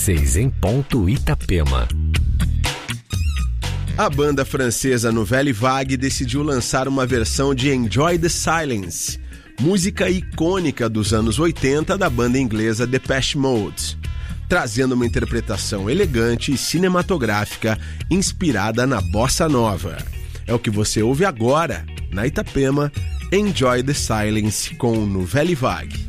16 em ponto, Itapema. A banda francesa Nouvelle Vague decidiu lançar uma versão de Enjoy the Silence, música icônica dos anos 80 da banda inglesa Depeche Mode, trazendo uma interpretação elegante e cinematográfica inspirada na bossa nova. É o que você ouve agora, na Itapema, Enjoy the Silence com Nouvelle Vague.